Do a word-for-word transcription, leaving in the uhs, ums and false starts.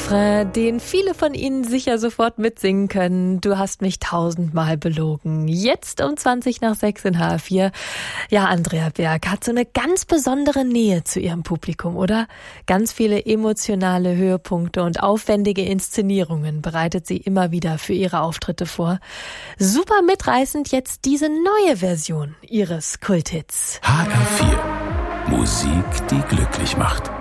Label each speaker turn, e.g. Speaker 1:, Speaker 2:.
Speaker 1: Refrain, den viele von Ihnen sicher sofort mitsingen können. Du hast mich tausendmal belogen. Jetzt um zwanzig nach sechs in H vier. Ja, Andrea Berg hat so eine ganz besondere Nähe zu ihrem Publikum, oder? Ganz viele emotionale Höhepunkte und aufwendige Inszenierungen bereitet sie immer wieder für ihre Auftritte vor. Super mitreißend jetzt diese neue Version ihres Kulthits.
Speaker 2: H R vier. Musik, die glücklich macht.